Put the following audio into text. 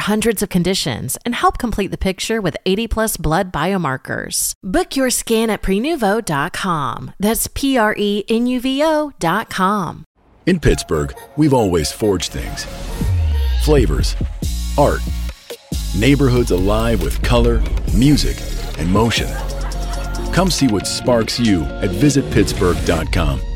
hundreds of conditions and help complete the picture with 80+ blood biomarkers. Book your scan at Prenuvo.com. That's Prenuvo.com. In Pittsburgh, we've always forged things. Flavors, art, neighborhoods alive with color, music, and motion. Come see what sparks you at visitpittsburgh.com.